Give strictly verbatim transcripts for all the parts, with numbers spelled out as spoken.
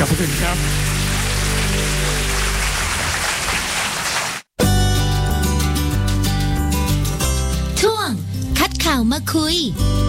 ขอบคุณครับช่วงคัดข่าวมาคุย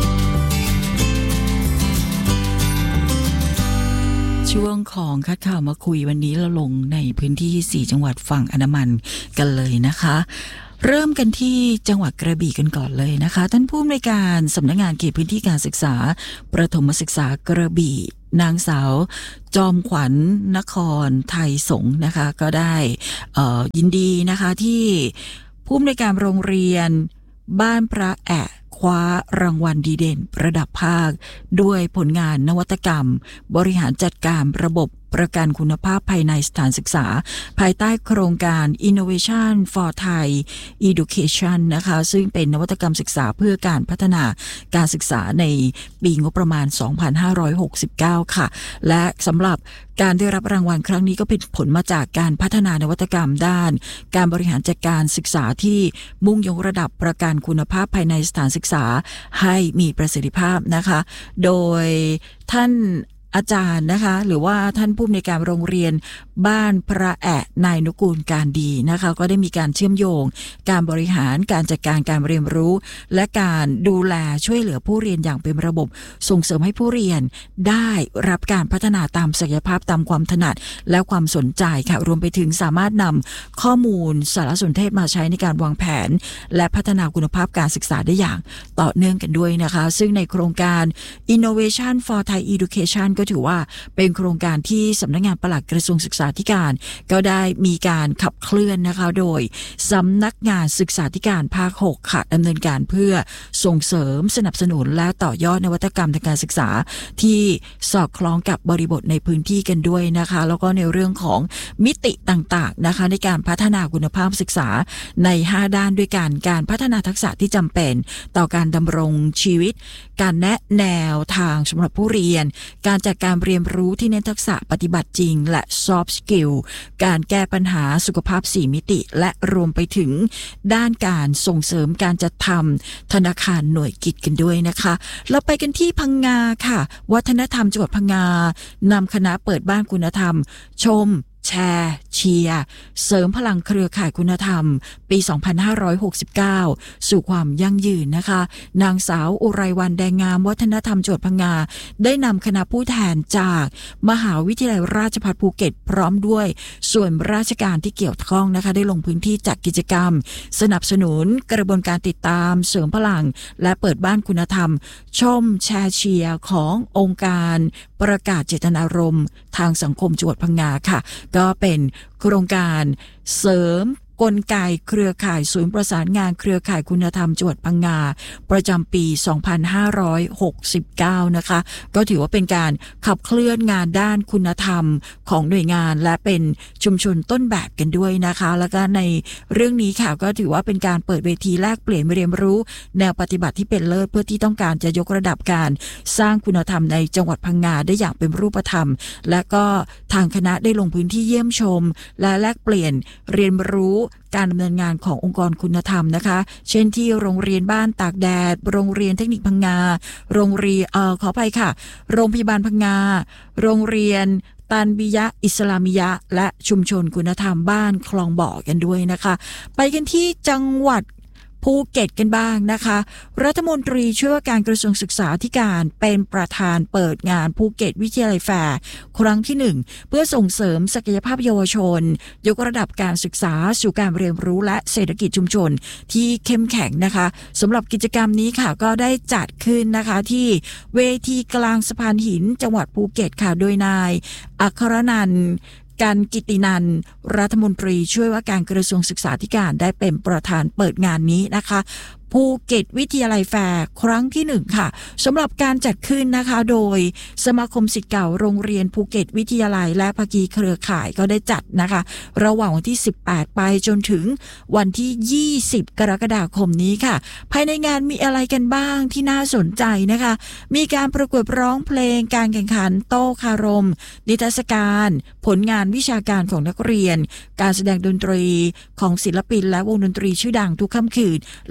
ช่วงของคัดข่าวมาคุยวันนี้เราลงในพื้นที่สี่จังหวัดฝั่งอันดามันกันเลยนะคะเริ่มกันที่จังหวัดกระบี่กันก่อนเลยนะคะท่านผู้อำนวยการสำนักงานเขตพื้นที่การศึกษาประถมศึกษากระบี่นางสาวจอมขวัญนครไทยสงฆ์นะคะก็ได้เอ่อยินดีนะคะที่ผู้อำนวยการโรงเรียนบ้านพระแอะคว้ารางวัลดีเด่นระดับภาคด้วยผลงานนวัตกรรมบริหารจัดการระบบประกันคุณภาพภายในสถานศึกษาภายใต้โครงการ Innovation for Thai Education นะคะซึ่งเป็นนวัตกรรมศึกษาเพื่อการพัฒนาการศึกษาในปีงบประมาณ สองพันห้าร้อยหกสิบเก้า ค่ะและสำหรับการได้รับรางวัลครั้งนี้ก็เป็นผลมาจากการพัฒนานวัตกรรมด้านการบริหารจัดการศึกษาที่มุ่งยกระดับประกันคุณภาพภายในสถานศึกษาให้มีประสิทธิภาพนะคะโดยท่านอาจารย์นะคะหรือว่าท่านผู้อำนวยการโรงเรียนบ้านพระแอะนายนุกูลการดีนะคะก็ได้มีการเชื่อมโยงการบริหารการจัดการการเรียนรู้และการดูแลช่วยเหลือผู้เรียนอย่างเป็นระบบส่งเสริมให้ผู้เรียนได้รับการพัฒนาตามศักยภาพตามความถนัดและความสนใจค่ะรวมไปถึงสามารถนำข้อมูลสารสนเทศมาใช้ในการวางแผนและพัฒนาคุณภาพการศึกษาได้อย่างต่อเนื่องกันด้วยนะคะซึ่งในโครงการ Innovation for Thai Educationก็ถือว่าเป็นโครงการที่สำนักงานปลัดกระทรวงศึกษาธิการก็ได้มีการขับเคลื่อนนะคะโดยสำนักงานศึกษาธิการภาคหกค่ะดำเนินการเพื่อส่งเสริมสนับสนุนและต่อยอดนวัตกรรมทางการศึกษาที่สอดคล้องกับบริบทในพื้นที่กันด้วยนะคะแล้วก็ในเรื่องของมิติต่างๆนะคะในการพัฒนาคุณภาพศึกษาในห้าด้านด้วยกันการพัฒนาทักษะที่จำเป็นต่อการดำรงชีวิตการแนะแนวทางสำหรับผู้เรียนการจัดการเรียนรู้ที่เน้นทักษะปฏิบัติจริงและ soft skill การแก้ปัญหาสุขภาพสี่มิติและรวมไปถึงด้านการส่งเสริมการจัดทำธนาคารหน่วยกิจกันด้วยนะคะเราไปกันที่พังงาค่ะวัฒนธรรมจังหวัดพังงานำคณะเปิดบ้านคุณธรรมชมแชร์เชียร์เสริมพลังเครือข่ายคุณธรรมปีสองพันห้าร้อยหกสิบเก้าสู่ความยั่งยืนนะคะนางสาวอุไรวรรณแดงงามวัฒนธรรมจังหวัดพังงาได้นำคณะผู้แทนจากมหาวิทยาลัยราชภัฏภูเก็ตพร้อมด้วยส่วนราชการที่เกี่ยวข้องนะคะได้ลงพื้นที่จัดกิจกรรมสนับสนุนกระบวนการติดตามเสริมพลังและเปิดบ้านคุณธรรมชมแชร์เชียร์ขององค์การประกาศเจตนารมณ์ทางสังคมจังหวัดพังงาค่ะก็เป็นโครงการเสริมกลไกเครือข่ายศูนย์ประสานงานเครือข่ายคุณธรรมจังหวัดพังงาประจำปีสองพันห้าร้อยหกสิบเก้านะคะก็ถือว่าเป็นการขับเคลื่อนงานด้านคุณธรรมของหน่วยงานและเป็นชุมชนต้นแบบกันด้วยนะคะแล้วก็ในเรื่องนี้ค่ะก็ถือว่าเป็นการเปิดเวทีแลกเปลี่ยนเรียนรู้แนวปฏิบัติที่เป็นเลิศเพื่อที่ต้องการจะยกระดับการสร้างคุณธรรมในจังหวัดพังงาได้อย่างเป็นรูปธรรมและก็ทางคณะได้ลงพื้นที่เยี่ยมชมและแลกเปลี่ยนเรียนรู้การดำเนินงานขององค์กรคุณธรรมนะคะเช่นที่โรงเรียนบ้านตากแดดโรงเรียนเทคนิคพังงาโรงเรียนเอ่อขอไปค่ะโรงพยาบาลพังงาโรงเรียนตันบิยะอิสลามิยะและชุมชนคุณธรรมบ้านคลองบ่อกันด้วยนะคะไปกันที่จังหวัดภูเก็ตกันบ้างนะคะรัฐมนตรีช่วยว่าการกระทรวงศึกษาธิการเป็นประธานเปิดงานภูเก็ตวิทยาลัยแฟร์ครั้งที่หนึ่งเพื่อส่งเสริมศักยภาพเยาวชนยกระดับการศึกษาสู่การเรียนรู้และเศรษฐกิจชุมชนที่เข้มแข็งนะคะสำหรับกิจกรรมนี้ค่ะก็ได้จัดขึ้นนะคะที่เวทีกลางสะพานหินจังหวัดภูเก็ตค่ะโดยนายอัครนันท์การกิตินันท์รัฐมนตรีช่วยว่าการกระทรวงศึกษาธิการได้เป็นประธานเปิดงานนี้นะคะภูเก็ตวิทยาลัยแฟร์ครั้งที่หนึ่งค่ะสำหรับการจัดขึ้นนะคะโดยสมาคมศิษย์เก่าโรงเรียนภูเก็ตวิทยาลัยและภาคีเครือข่ายก็ได้จัดนะคะระหว่างวันที่สิบแปดไปจนถึงวันที่ยี่สิบกรกฎาคมนี้ค่ะภายในงานมีอะไรกันบ้างที่น่าสนใจนะคะมีการประกวดร้องเพลงการแข่งขันโต้คารมนิทรรศการผลงานวิชาการของนักเรียนการแสดงดนตรีของศิลปินและวงดนตรีชื่อดังทุกค่ำคืนแล้วก็ยังมี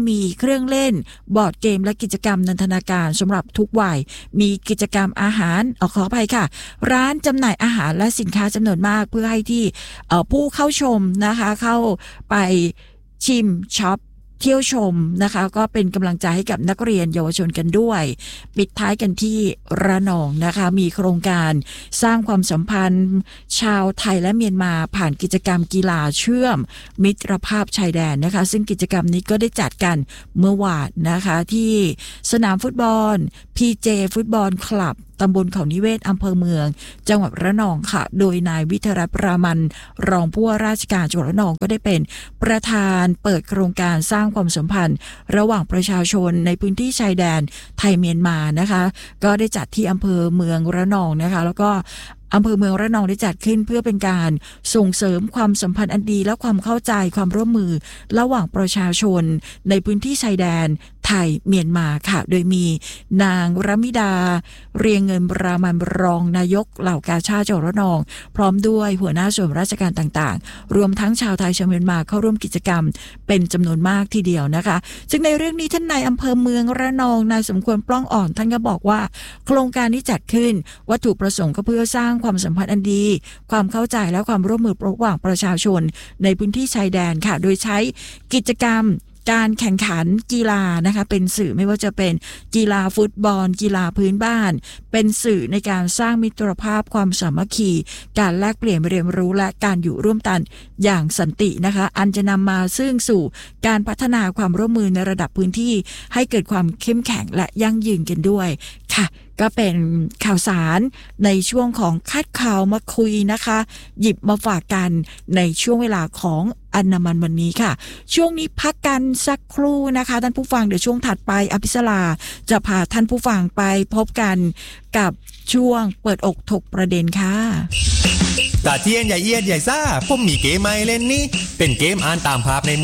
มีเครื่องเล่นบอร์ดเกมและกิจกรรมนันทนาการสำหรับทุกวัยมีกิจกรรมอาหารเอาขออภัยค่ะร้านจำหน่ายอาหารและสินค้าจำนวนมากเพื่อให้ที่ผู้เข้าชมนะคะเข้าไปชิมช็อปเที่ยวชมนะคะก็เป็นกำลังใจให้กับนักเรียนเยาวชนกันด้วยปิดท้ายกันที่ระนองนะคะมีโครงการสร้างความสัมพันธ์ชาวไทยและเมียนมาผ่านกิจกรรมกีฬาเชื่อมมิตรภาพชายแดนนะคะซึ่งกิจกรรมนี้ก็ได้จัดกันเมื่อวานนะคะที่สนามฟุตบอล พี เจ ฟุตบอลคลับตำบลเขานิเวศอำเภอเมืองจังหวัดระนองค่ะโดยนายวิทยารัตน์ปรามันรองผู้ว่าราชการจังหวัดระนองก็ได้เป็นประธานเปิดโครงการสร้างความสัมพันธ์ระหว่างประชาชนในพื้นที่ชายแดนไทยเมียนมานะคะก็ได้จัดที่อำเภอเมืองระนองนะคะแล้วก็อำเภอเมืองระนองได้จัดขึ้นเพื่อเป็นการส่งเสริมความสัมพันธ์อันดีและความเข้าใจความร่วมมือระหว่างประชาชนในพื้นที่ชายแดนไทยเมียนมาค่ะโดยมีนางรัมิดาเรียงเงินบรามันรองนายกเหล่ากาชาดจังหวัดระนองพร้อมด้วยหัวหน้าส่วนราชการต่างๆรวมทั้งชาวไทยชาวเมียนมาเข้าร่วมกิจกรรมเป็นจำนวนมากทีเดียวนะคะซึ่งในเรื่องนี้ท่านนายอำเภอเมืองระนองนายสมควรปล้องอ่อนท่านก็บอกว่าโครงการนี้จัดขึ้นวัตถุประสงค์ก็เพื่อสร้างความสัมพันธ์อันดีความเข้าใจและความร่วมมือระหว่างประชาชนในพื้นที่ชายแดนค่ะโดยใช้กิจกรรมการแข่งขันกีฬานะคะเป็นสื่อไม่ว่าจะเป็นกีฬาฟุตบอลกีฬาพื้นบ้านเป็นสื่อในการสร้างมิตรภาพความสามัคคีการแลกเปลี่ยนเรียนรู้และการอยู่ร่วมกันอย่างสันตินะคะอันจะนำมาซึ่งสู่การพัฒนาความร่วมมือในระดับพื้นที่ให้เกิดความเข้มแข็งและยั่งยืนกันด้วยค่ะก็เป็นข่าวสารในช่วงของคัดข่าวมาคุยนะคะหยิบมาฝากกันในช่วงเวลาของอันนามันวันนี้ค่ะช่วงนี้พักกันสักครู่นะคะท่านผู้ฟังเดี๋ยวช่วงถัดไปอภิสราจะพาท่านผู้ฟังไปพบกันกับช่วงเปิดอกถกประเด็นค่ะตาเทียนใหญ่เอียดใหญ่ซ่าผมมีเกมใหม่เล่นนี่เป็นเกมอ่านตามภาพใน